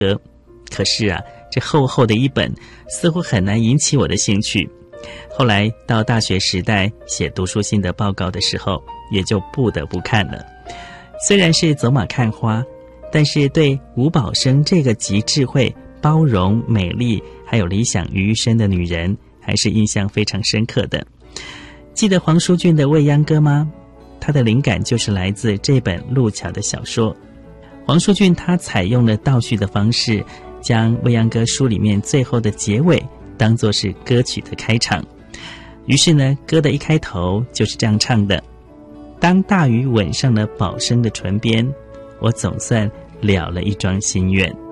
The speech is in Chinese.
可是啊，这厚厚的一本似乎很难引起我的兴趣。后来到大学时代写读书心得报告的时候，也就不得不看了。虽然是走马看花，但是对吴宝生这个集智慧、包容、美丽还有理想于一身的女人，还是印象非常深刻的。记得黄舒骏的《未央歌》吗？他的灵感就是来自这本路桥的小说。黄舒骏他采用了倒叙的方式，将《未央歌》书里面最后的结尾当作是歌曲的开场。于是呢，歌的一开头就是这样唱的：当大雨吻上了宝生的唇边，我总算了了一桩心愿。